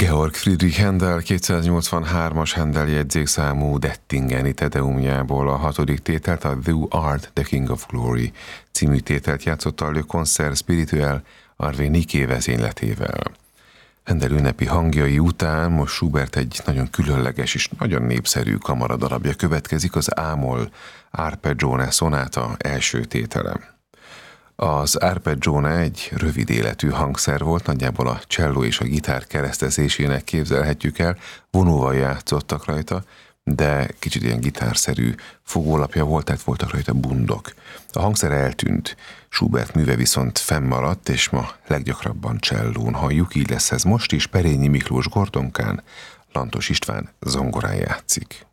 Georg Friedrich Händel 283-as Händel jegyzékszámú Dettingeni Tedeumjából a hatodik tételt, a Thou Art the King of Glory című tételt játszotta a Le Concert Spirituel Harvé Niké vezényletével. Händel ünnepi hangjai után most Schubert egy nagyon különleges és nagyon népszerű kamaradarabja következik, az A-moll Arpeggione szonáta első tétele. Az arpeggione egy rövid életű hangszer volt, nagyjából a cselló és a gitár keresztezésének képzelhetjük el, vonóval játszottak rajta, de kicsit ilyen gitárszerű fogólapja volt, tehát voltak rajta bundok. A hangszer eltűnt, Schubert műve viszont fennmaradt, és ma leggyakrabban csellón halljuk, így lesz ez most is, Perényi Miklós gordonkán, Lantos István zongorán játszik.